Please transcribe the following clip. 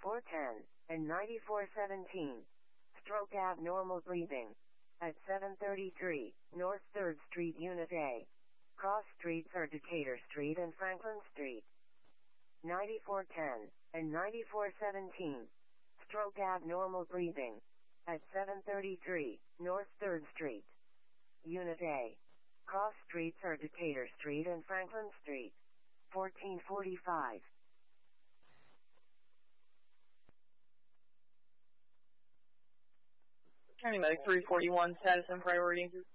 9410 and 9417. Stroke abnormal breathing. At 733 North 3rd Street, Unit A. Cross streets are Decatur Street and Franklin Street. 9410 and 9417. Stroke abnormal breathing. At 733 North 3rd Street. Unit A. Cross streets are Decatur Street and Franklin Street. 1445. County Medic 341, status and priority.